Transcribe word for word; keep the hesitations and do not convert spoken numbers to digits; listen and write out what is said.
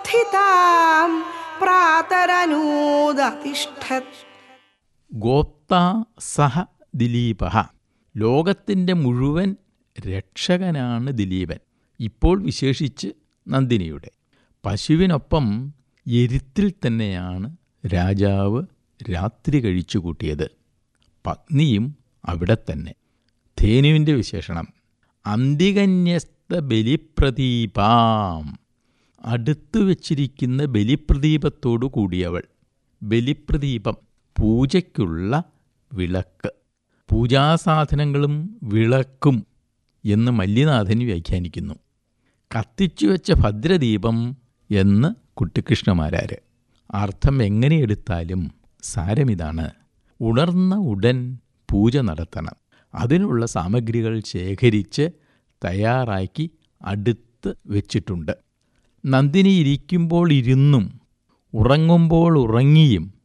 സ്थिതാം പ്രാതരനൂദതിഷ്ഠത്. ഗോപ്താ സഹ ദിലീപഃ. ലോകത്തിൻ്റെ മുഴുവൻ രക്ഷകനാണ് ദിലീപൻ. ഇപ്പോൾ വിശേഷിച്ച് നന്ദിനിയുടെ. പശുവിനൊപ്പം എരുത്തിൽ തന്നെയാണ് രാജാവ് രാത്രി കഴിച്ചു കൂട്ടിയത്. പത്നിയും അവിടെ തന്നെ. ധേനുവിൻ്റെ വിശേഷണം: അന്തികന്യസ്ത ബലിപ്രദീപാം. അടുത്തു വച്ചിരിക്കുന്ന ബലിപ്രദീപത്തോടു കൂടിയവൾ. ബലിപ്രദീപം പൂജയ്ക്കുള്ള വിളക്ക്. പൂജാസാധനങ്ങളും വിളക്കും എന്ന് മല്ലിനാഥൻ വ്യാഖ്യാനിക്കുന്നു. കത്തിച്ചു വെച്ച ഭദ്രദീപം എന്ന് കുട്ടിക്കൃഷ്ണമാരാര്. അർത്ഥം എങ്ങനെ എടുത്താലും സാരമിതാണ്: ഉണർന്ന ഉടൻ പൂജ നടത്തണം. അതിനുള്ള സാമഗ്രികൾ ശേഖരിച്ച് തയ്യാറാക്കി അടുത്ത് വച്ചിട്ടുണ്ട്. നന്ദിനി ഇരിക്കുമ്പോൾ ഇരുന്നും ഉറങ്ങുമ്പോൾ ഉറങ്ങിയും